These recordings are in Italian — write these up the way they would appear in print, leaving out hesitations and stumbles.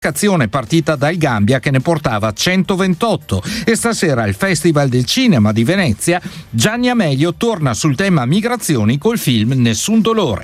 Azione partita dal Gambia che ne portava 128 e stasera al Festival del Cinema di Venezia Gianni Amelio torna sul tema migrazioni col film Nessun dolore.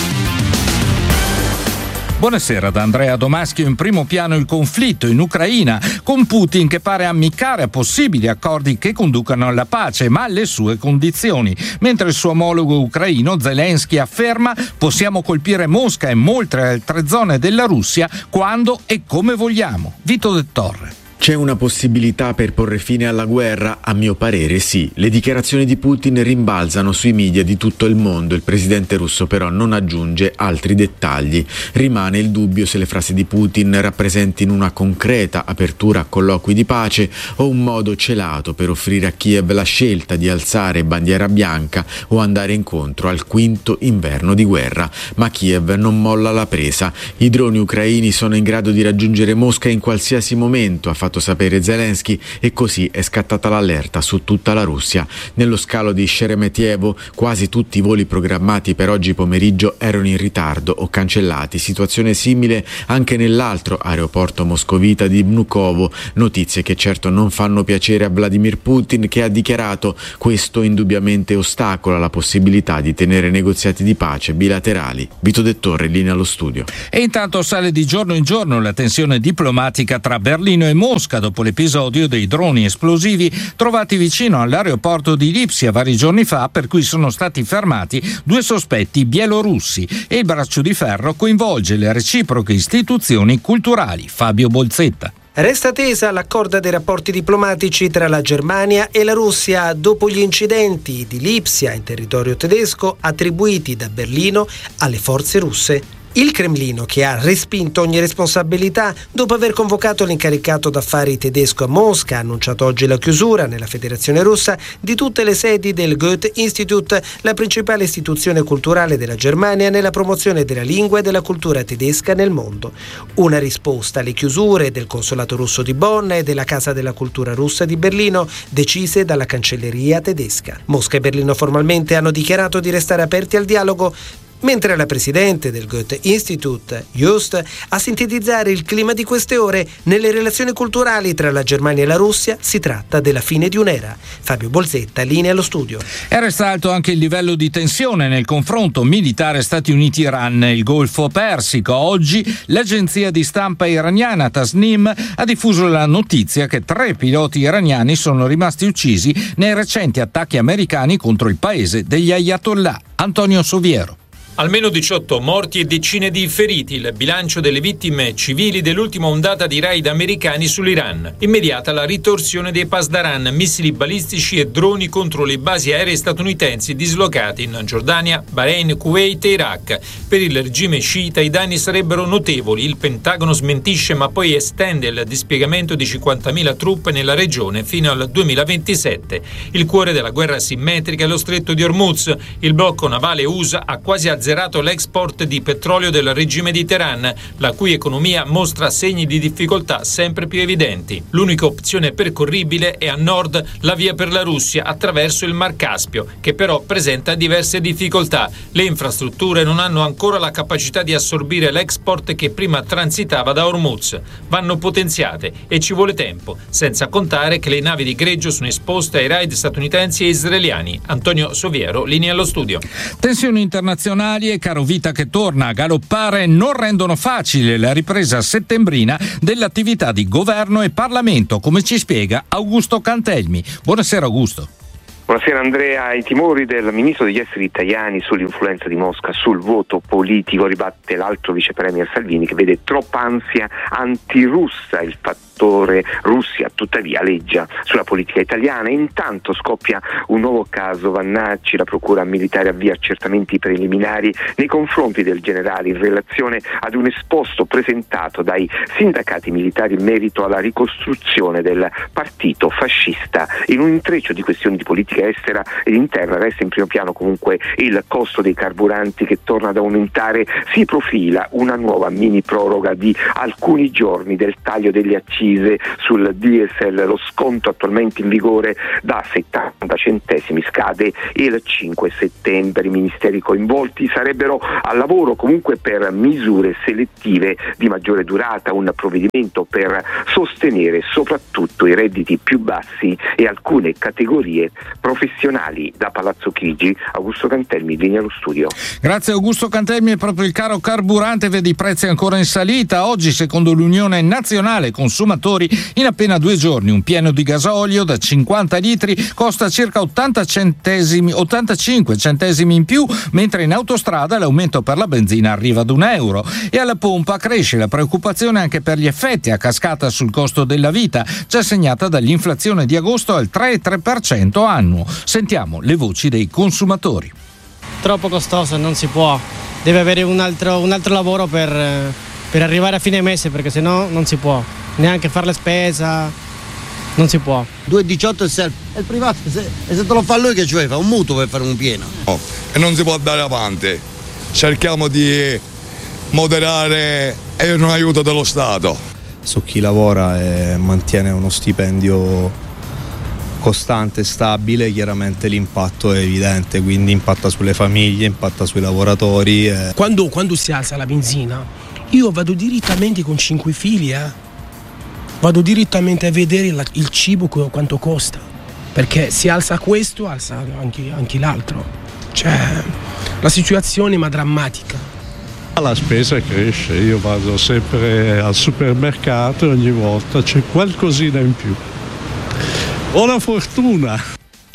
Buonasera da Andrea Domaschio. In primo piano il conflitto in Ucraina, con Putin che pare ammiccare a possibili accordi che conducano alla pace, ma alle sue condizioni. Mentre il suo omologo ucraino Zelensky afferma: possiamo colpire Mosca e molte altre zone della Russia quando e come vogliamo. Vito Del Torre. C'è una possibilità per porre fine alla guerra? A mio parere sì. Le dichiarazioni di Putin rimbalzano sui media di tutto il mondo. Il presidente russo però non aggiunge altri dettagli. Rimane il dubbio se le frasi di Putin rappresentino una concreta apertura a colloqui di pace o un modo celato per offrire a Kiev la scelta di alzare bandiera bianca o andare incontro al quinto inverno di guerra. Ma Kiev non molla la presa. I droni ucraini sono in grado di raggiungere Mosca in qualsiasi momento, ha fatto sapere Zelensky, e così è scattata l'allerta su tutta la Russia. Nello scalo di Sheremetyevo quasi tutti i voli programmati per oggi pomeriggio erano in ritardo o cancellati. Situazione simile anche nell'altro aeroporto moscovita di Vnukovo. Notizie che certo non fanno piacere a Vladimir Putin, che ha dichiarato: questo indubbiamente ostacola la possibilità di tenere negoziati di pace bilaterali. Vito Del Torre, linea allo studio. E intanto sale di giorno in giorno la tensione diplomatica tra Berlino e Mosca dopo l'episodio dei droni esplosivi trovati vicino all'aeroporto di Lipsia vari giorni fa, per cui sono stati fermati 2 sospetti bielorussi, e il braccio di ferro coinvolge le reciproche istituzioni culturali. Fabio Bolzetta. Resta tesa la corda dei rapporti diplomatici tra la Germania e la Russia dopo gli incidenti di Lipsia in territorio tedesco attribuiti da Berlino alle forze russe. Il Cremlino, che ha respinto ogni responsabilità dopo aver convocato l'incaricato d'affari tedesco a Mosca, ha annunciato oggi la chiusura nella Federazione Russa di tutte le sedi del Goethe-Institut, la principale istituzione culturale della Germania nella promozione della lingua e della cultura tedesca nel mondo. Una risposta alle chiusure del consolato russo di Bonn e della Casa della Cultura russa di Berlino, decise dalla cancelleria tedesca. Mosca e Berlino formalmente hanno dichiarato di restare aperti al dialogo, mentre la presidente del Goethe-Institut, Just, a sintetizzare il clima di queste ore nelle relazioni culturali tra la Germania e la Russia, si tratta della fine di un'era. Fabio Bolzetta, linea allo studio. È resta alto anche il livello di tensione nel confronto militare Stati Uniti-Iran nel Golfo Persico. Oggi l'agenzia di stampa iraniana Tasnim ha diffuso la notizia che 3 piloti iraniani sono rimasti uccisi nei recenti attacchi americani contro il paese degli Ayatollah. Antonio Soviero. Almeno 18 morti e decine di feriti, il bilancio delle vittime civili dell'ultima ondata di raid americani sull'Iran. Immediata la ritorsione dei Pasdaran, missili balistici e droni contro le basi aeree statunitensi dislocate in Giordania, Bahrain, Kuwait e Iraq. Per il regime sciita i danni sarebbero notevoli. Il Pentagono smentisce ma poi estende il dispiegamento di 50.000 truppe nella regione fino al 2027. Il cuore della guerra asimmetrica è lo stretto di Hormuz. Il blocco navale USA ha quasi azzerato l'export di petrolio del regime di Teheran, la cui economia mostra segni di difficoltà sempre più evidenti. L'unica opzione percorribile è a nord la via per la Russia attraverso il Mar Caspio, che però presenta diverse difficoltà. Le infrastrutture non hanno ancora la capacità di assorbire l'export che prima transitava da Hormuz. Vanno potenziate e ci vuole tempo, senza contare che le navi di greggio sono esposte ai raid statunitensi e israeliani. Antonio Soviero, linea allo studio. Tensioni internazionali e carovita che torna a galoppare non rendono facile la ripresa settembrina dell'attività di governo e Parlamento, come ci spiega Augusto Cantelmi. Buonasera Augusto. Buonasera Andrea. I timori del ministro degli esteri Tajani sull'influenza di Mosca sul voto politico ribatte l'altro vice premier Salvini, che vede troppa ansia antirussa. Il fattore Russia tuttavia leggia sulla politica italiana. Intanto scoppia un nuovo caso Vannacci. La procura militare avvia accertamenti preliminari nei confronti del generale in relazione ad un esposto presentato dai sindacati militari in merito alla ricostruzione del partito fascista. In un intreccio di questioni di politica politica estera ed interna. Resta in primo piano comunque il costo dei carburanti che torna ad aumentare. Si profila una nuova mini proroga di alcuni giorni del taglio delle accise sul diesel. Lo sconto attualmente in vigore da 70 centesimi scade il 5 settembre. I ministeri coinvolti sarebbero al lavoro comunque per misure selettive di maggiore durata, un provvedimento per sostenere soprattutto i redditi più bassi e alcune categorie professionali. Da Palazzo Chigi, Augusto Cantelmi, linea allo studio. Grazie Augusto Cantelmi. È proprio il caro carburante vede i prezzi ancora in salita. Oggi, secondo l'Unione Nazionale Consumatori, in appena 2 giorni un pieno di gasolio da 50 litri costa circa 85 centesimi in più, mentre in autostrada l'aumento per la benzina arriva ad €1. E alla pompa cresce la preoccupazione anche per gli effetti a cascata sul costo della vita, già segnata dall'inflazione di agosto al 3,3% annuo. Sentiamo le voci dei consumatori. Troppo costoso, non si può. Deve avere un altro lavoro per arrivare a fine mese, perché sennò non si può neanche fare la spesa, non si può. 2,18 è il privato, e se te lo fa lui che ci fa un mutuo per fare un pieno. No, e non si può andare avanti. Cerchiamo di moderare e un aiuto dello Stato. Su chi lavora e mantiene uno stipendio costante e stabile, chiaramente l'impatto è evidente, quindi impatta sulle famiglie, impatta sui lavoratori. Quando si alza la benzina, io vado direttamente con 5 figli, vado direttamente a vedere il cibo quanto costa, perché se alza questo, alza anche l'altro. Cioè, la situazione è drammatica. La spesa cresce, io vado sempre al supermercato e ogni volta c'è qualcosina in più. Buona fortuna!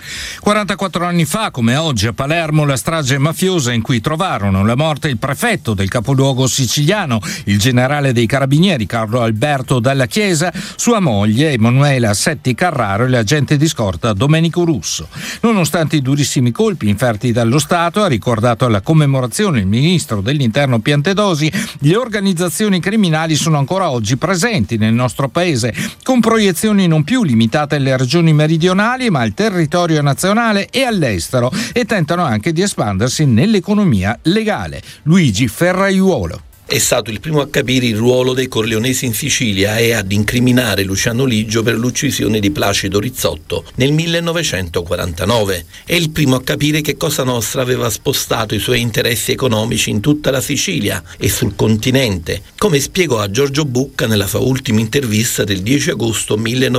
44 anni fa, come oggi, a Palermo, la strage mafiosa in cui trovarono la morte il prefetto del capoluogo siciliano, il generale dei carabinieri Carlo Alberto Dalla Chiesa, sua moglie Emanuela Setti Carraro e l'agente di scorta Domenico Russo. Nonostante i durissimi colpi inferti dallo Stato, ha ricordato alla commemorazione il ministro dell'Interno Piantedosi, le organizzazioni criminali sono ancora oggi presenti nel nostro paese, con proiezioni non più limitate alle regioni meridionali ma al territorio nazionale e all'estero, e tentano anche di espandersi nell'economia legale. Luigi Ferraiuolo. È stato il primo a capire il ruolo dei corleonesi in Sicilia e ad incriminare Luciano Liggio per l'uccisione di Placido Rizzotto nel 1949. È il primo a capire che Cosa Nostra aveva spostato i suoi interessi economici in tutta la Sicilia e sul continente, come spiegò a Giorgio Bucca nella sua ultima intervista del 10 agosto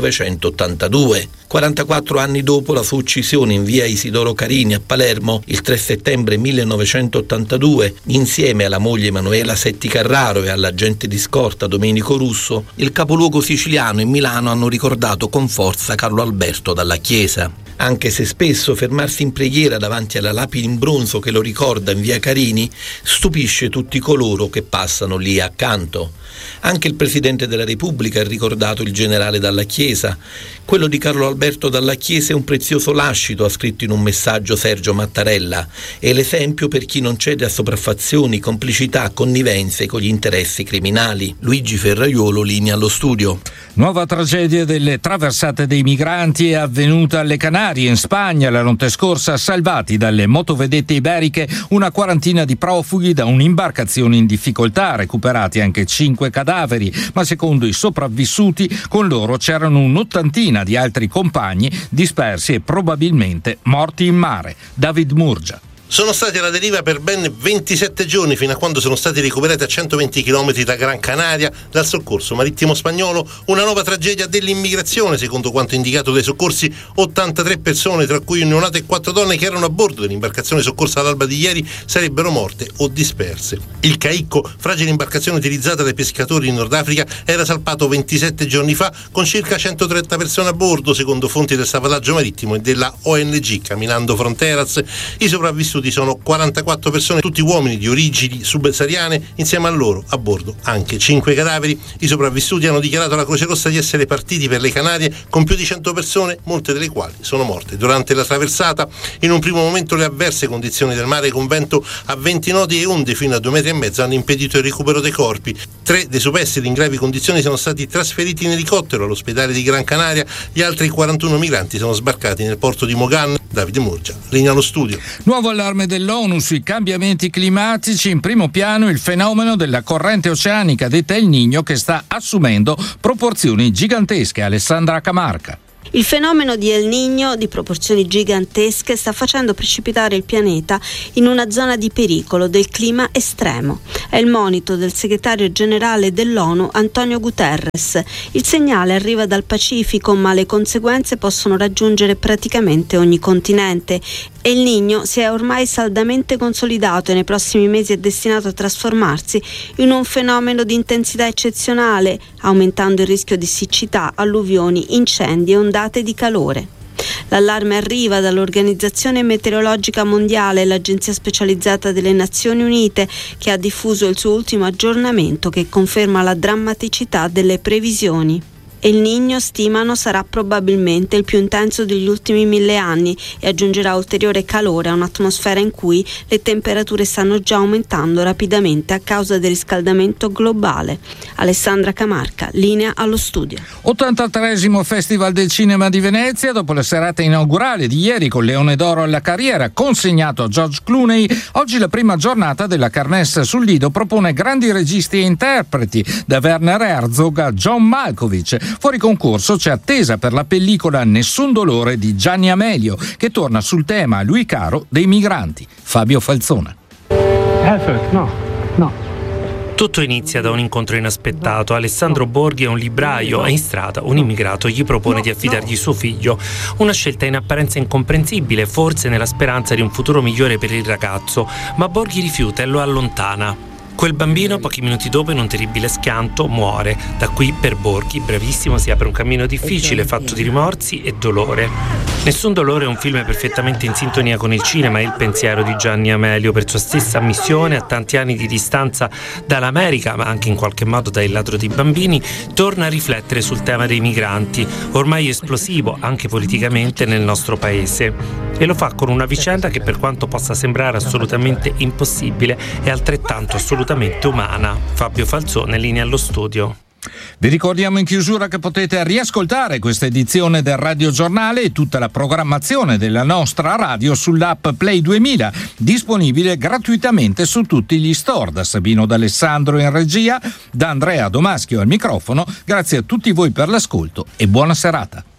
1982. 44 anni dopo la sua uccisione in via Isidoro Carini a Palermo, il 3 settembre 1982, insieme alla moglie Emanuela Setti Carraro e all'agente di scorta Domenico Russo, il capoluogo siciliano e Milano hanno ricordato con forza Carlo Alberto Dalla Chiesa. Anche se spesso fermarsi in preghiera davanti alla lapide in bronzo che lo ricorda in via Carini stupisce tutti coloro che passano lì accanto. Anche il Presidente della Repubblica ha ricordato il generale Dalla Chiesa. Quello di Carlo Alberto Dalla Chiesa è un prezioso lascito, ha scritto in un messaggio Sergio Mattarella. È l'esempio per chi non cede a sopraffazioni, complicità, connivenze con gli interessi criminali. Luigi Ferraiuolo, linea allo studio. Nuova tragedia delle traversate dei migranti è avvenuta alle Canarie, in Spagna. La notte scorsa, salvati dalle motovedette iberiche una quarantina di profughi da un'imbarcazione in difficoltà, recuperati anche 5 cadaveri, ma secondo i sopravvissuti con loro c'erano un'ottantina di altri compagni dispersi e probabilmente morti in mare. David Murgia. Sono stati alla deriva per ben 27 giorni fino a quando sono stati recuperati a 120 km da Gran Canaria dal soccorso marittimo spagnolo. Una nuova tragedia dell'immigrazione, secondo quanto indicato dai soccorsi. 83 persone, tra cui un neonato e 4 donne che erano a bordo dell'imbarcazione soccorsa all'alba di ieri, sarebbero morte o disperse. Il Caicco, fragile imbarcazione utilizzata dai pescatori in Nord Africa, era salpato 27 giorni fa con circa 130 persone a bordo, secondo fonti del salvataggio marittimo e della ONG Caminando Fronteras. I sopravvissuti sopravvissuti sono 44 persone, tutti uomini di origini subsahariane, insieme a loro a bordo anche 5 cadaveri. I sopravvissuti hanno dichiarato alla Croce Rossa di essere partiti per le Canarie con più di 100 persone, molte delle quali sono morte durante la traversata. In un primo momento le avverse condizioni del mare con vento a 20 nodi e onde fino a 2,5 metri hanno impedito il recupero dei corpi. 3 dei superstiti in gravi condizioni sono stati trasferiti in elicottero all'ospedale di Gran Canaria. Gli altri 41 migranti sono sbarcati nel porto di Mogan. Davide Murgia, linea allo studio. Nuovo allarme dell'ONU sui cambiamenti climatici. In primo piano il fenomeno della corrente oceanica detta El Niño, che sta assumendo proporzioni gigantesche. Alessandra Camarca. Il fenomeno di El Niño di proporzioni gigantesche sta facendo precipitare il pianeta in una zona di pericolo del clima estremo. È il monito del segretario generale dell'ONU Antonio Guterres. Il segnale arriva dal Pacifico, ma le conseguenze possono raggiungere praticamente ogni continente. El Niño si è ormai saldamente consolidato e nei prossimi mesi è destinato a trasformarsi in un fenomeno di intensità eccezionale, aumentando il rischio di siccità, alluvioni, incendi e ondate di calore. L'allarme arriva dall'Organizzazione Meteorologica Mondiale, l'agenzia specializzata delle Nazioni Unite, che ha diffuso il suo ultimo aggiornamento che conferma la drammaticità delle previsioni. El Niño, stimano, sarà probabilmente il più intenso degli ultimi 1000 anni e aggiungerà ulteriore calore a un'atmosfera in cui le temperature stanno già aumentando rapidamente a causa del riscaldamento globale. Alessandra Camarca, linea allo studio. 83esimo Festival del Cinema di Venezia. Dopo la serata inaugurale di ieri con Leone d'Oro alla carriera consegnato a George Clooney, oggi la prima giornata della Kermesse sul Lido propone grandi registi e interpreti, da Werner Herzog a John Malkovich. Fuori concorso c'è attesa per la pellicola Nessun dolore di Gianni Amelio, che torna sul tema a lui caro dei migranti. Fabio Falzona. No. Tutto inizia da un incontro inaspettato. Alessandro Borghi è un libraio e in strada un immigrato gli propone di affidargli suo figlio. Una scelta in apparenza incomprensibile, forse nella speranza di un futuro migliore per il ragazzo, ma Borghi rifiuta e lo allontana. Quel bambino, pochi minuti dopo, in un terribile schianto, muore. Da qui, per Borghi, bravissimo, si apre un cammino difficile, fatto di rimorsi e dolore. Nessun dolore è un film perfettamente in sintonia con il cinema e il pensiero di Gianni Amelio. Per sua stessa missione, a tanti anni di distanza dall'America, ma anche in qualche modo da Il ladro di bambini, torna a riflettere sul tema dei migranti, ormai esplosivo anche politicamente nel nostro paese. E lo fa con una vicenda che, per quanto possa sembrare assolutamente impossibile, è altrettanto assolutamente umana. Fabio Falzone, linea allo studio. Vi ricordiamo in chiusura che potete riascoltare questa edizione del Radio Giornale e tutta la programmazione della nostra radio sull'app Play 2000, disponibile gratuitamente su tutti gli store. Da Sabino D'Alessandro in regia, da Andrea Domaschio al microfono, grazie a tutti voi per l'ascolto e buona serata.